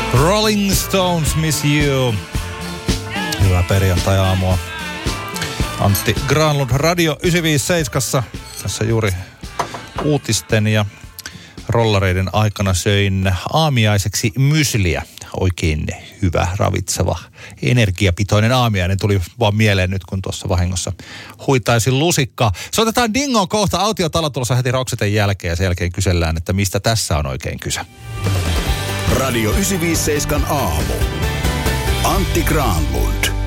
Rolling Stones, Miss You. Hyvää perjantai-aamua. Antti Granlund, Radio 957. Tässä juuri uutisten ja rollareiden aikana söin aamiaiseksi mysliä. Oikein hyvä, ravitseva, energiapitoinen aamiainen tuli vaan mieleen nyt, kun tuossa vahingossa huitaisin lusikkaa. Soitetaan Dingon kohta Autiotalo tulossa heti Rokseten jälkeen ja sen jälkeen kysellään, että mistä tässä on oikein kyse. Radio 957 aamu. Antti Granlund.